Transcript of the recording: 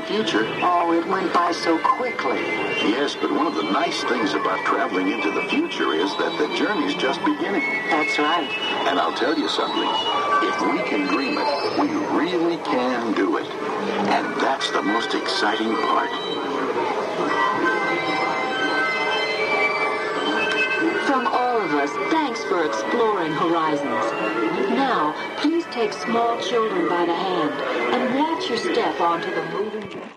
future. Oh, it went by so quickly. Yes, but one of the nice things about traveling into the future is that the journey's just beginning. That's right. And I'll tell you something. If we can dream it, we really can do it. And that's the most exciting part. From all of us, thanks for exploring horizons. Now, please take small children by the hand and watch your step onto the moving